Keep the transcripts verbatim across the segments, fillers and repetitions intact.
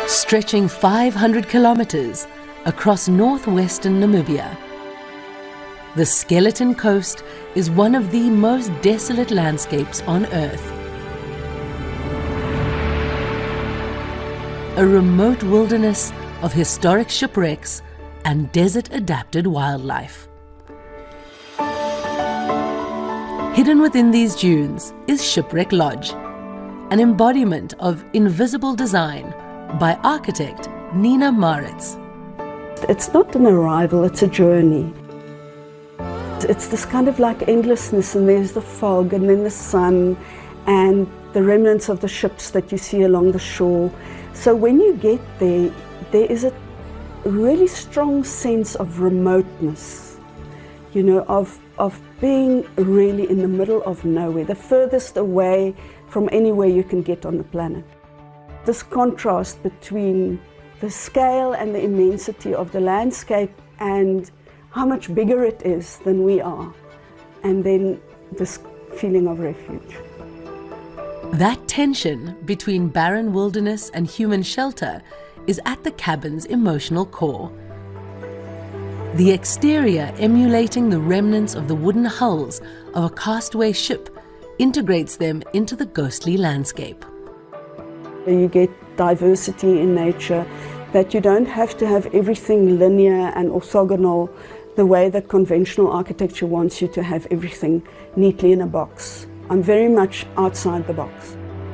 Stretching five hundred kilometers across northwestern Namibia, the Skeleton Coast is one of the most desolate landscapes on Earth. A remote wilderness of historic shipwrecks and desert-adapted wildlife. Hidden within these dunes is Shipwreck Lodge, an embodiment of invisible design by architect Nina Maritz. It's not an arrival, it's a journey. It's this kind of like endlessness, and there's the fog and then the sun and the remnants of the ships that you see along the shore. So when you get there, there is a really strong sense of remoteness, you know, of, of being really in the middle of nowhere, the furthest away from anywhere you can get on the planet. This contrast between the scale and the immensity of the landscape and how much bigger it is than we are, and then this feeling of refuge. That tension between barren wilderness and human shelter is at the cabin's emotional core. The exterior, emulating the remnants of the wooden hulls of a castaway ship, integrates them into the ghostly landscape. You get diversity in nature, that you don't have to have everything linear and orthogonal the way that conventional architecture wants you to have everything neatly in a box. I'm very much outside the box.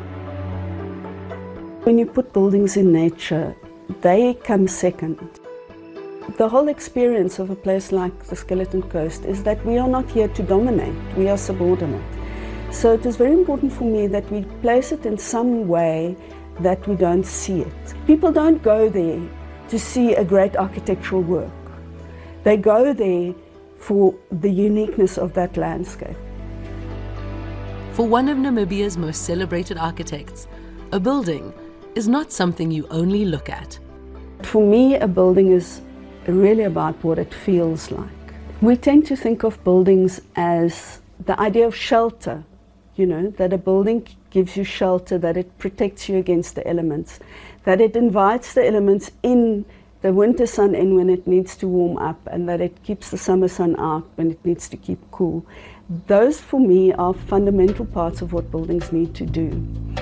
When you put buildings in nature, they come second. The whole experience of a place like the Skeleton Coast is that we are not here to dominate, we are subordinate. So it is very important for me that we place it in some way that we don't see it. People don't go there to see a great architectural work. They go there for the uniqueness of that landscape. For one of Namibia's most celebrated architects, a building is not something you only look at. For me, a building is really about what it feels like. We tend to think of buildings as the idea of shelter, you know, that a building gives you shelter, that it protects you against the elements, that it invites the elements in, the winter sun in when it needs to warm up, and that it keeps the summer sun out when it needs to keep cool. Those, for me, are fundamental parts of what buildings need to do.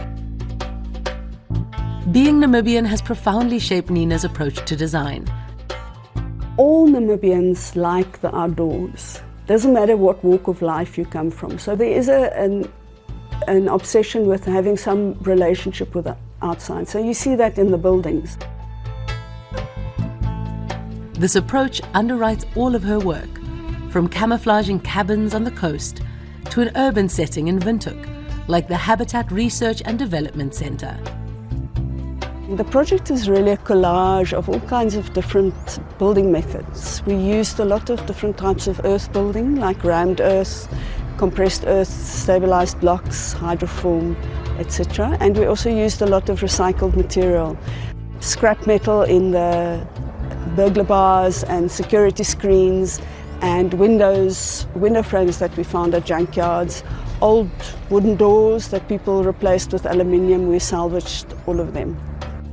Being Namibian has profoundly shaped Nina's approach to design. All Namibians like the outdoors. Doesn't matter what walk of life you come from. So there is a, an, an obsession with having some relationship with the outside. So you see that in the buildings. This approach underwrites all of her work, from camouflaging cabins on the coast to an urban setting in Windhoek, like the Habitat Research and Development Centre. The project is really a collage of all kinds of different building methods. We used a lot of different types of earth building, like rammed earth, compressed earth, stabilized blocks, hydroform, et cetera. And we also used a lot of recycled material, scrap metal in the burglar bars and security screens, and windows, window frames that we found at junkyards, old wooden doors that people replaced with aluminium. We salvaged all of them.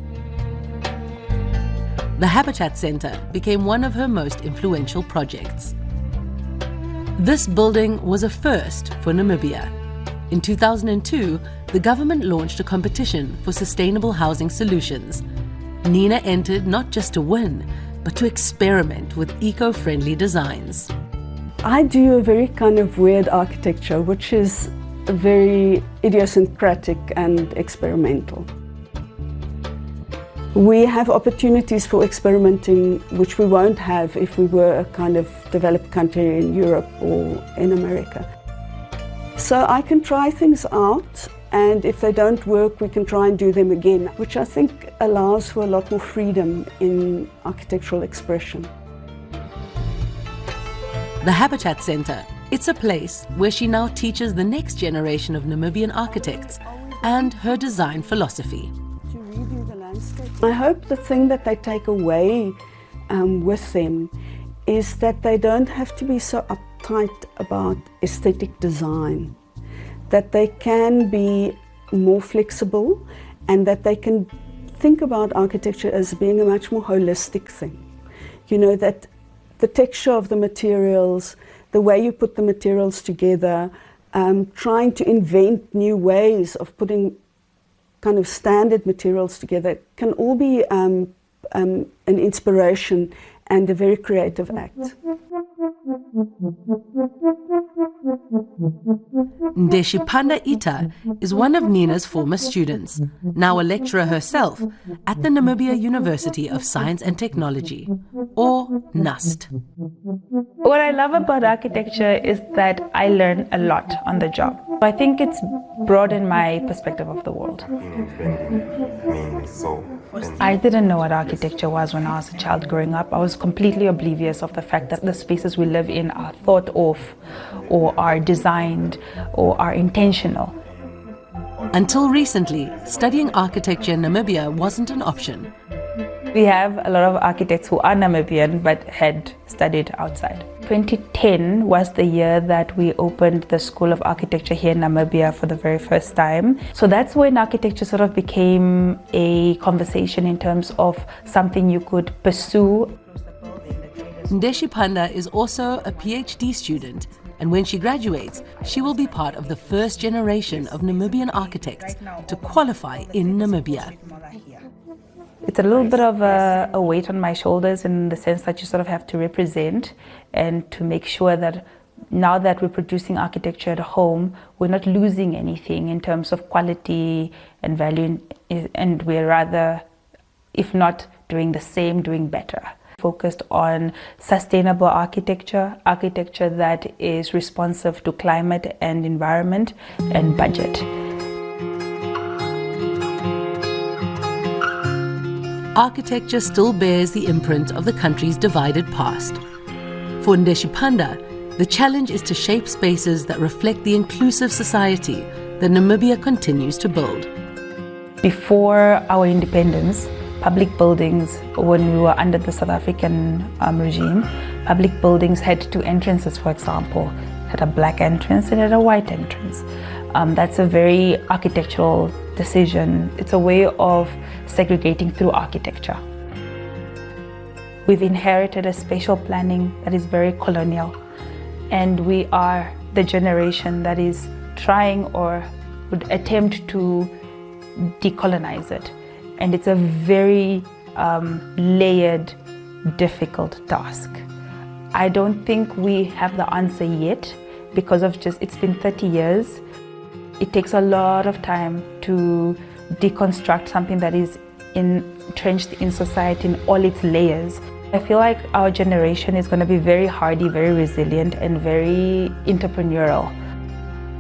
The Habitat Centre became one of her most influential projects. This building was a first for Namibia. In two thousand two, the government launched a competition for sustainable housing solutions. Nina entered not just to win, but to experiment with eco-friendly designs. I do a very kind of weird architecture, which is very idiosyncratic and experimental. We have opportunities for experimenting which we won't have if we were a kind of developed country in Europe or in America. So I can try things out, and if they don't work, we can try and do them again, which I think allows for a lot more freedom in architectural expression. The Habitat Centre, it's a place where she now teaches the next generation of Namibian architects and her design philosophy. I hope the thing that they take away um, with them is that they don't have to be so uptight about aesthetic design, that they can be more flexible and that they can think about architecture as being a much more holistic thing. You know, that the texture of the materials, the way you put the materials together, um, trying to invent new ways of putting kind of standard materials together can all be um, um, an inspiration and a very creative act. Ndeshipanda Ita is one of Nina's former students, now a lecturer herself at the Namibia University of Science and Technology, or NUST. What I love about architecture is that I learn a lot on the job. I think it's broadened my perspective of the world. I didn't know what architecture was when I was a child growing up. I was completely oblivious of the fact that the spaces we live in are thought of, or are designed, or are intentional. Until recently, studying architecture in Namibia wasn't an option. We have a lot of architects who are Namibian but had studied outside. twenty ten was the year that we opened the School of Architecture here in Namibia for the very first time. So that's when architecture sort of became a conversation in terms of something you could pursue. Ndeshipanda is also a PhD student, and when she graduates, she will be part of the first generation of Namibian architects to qualify in Namibia. It's a little bit of a, a weight on my shoulders in the sense that you sort of have to represent and to make sure that now that we're producing architecture at home, we're not losing anything in terms of quality and value, and we're rather, if not doing the same, doing better. Focused on sustainable architecture, architecture that is responsive to climate and environment and budget. Architecture still bears the imprint of the country's divided past. For Ndeshipanda, the challenge is to shape spaces that reflect the inclusive society that Namibia continues to build. Before our independence, public buildings, when we were under the South African um, regime, public buildings had two entrances, for example. It had a black entrance and it had a white entrance. Um, that's a very architectural decision. It's a way of segregating through architecture. We've inherited a spatial planning that is very colonial, and we are the generation that is trying or would attempt to decolonize it. And it's a very um, layered, difficult task. I don't think we have the answer yet because of just, it's been thirty years. It takes a lot of time to deconstruct something that is entrenched in society in all its layers. I feel like our generation is going to be very hardy, very resilient, and very entrepreneurial.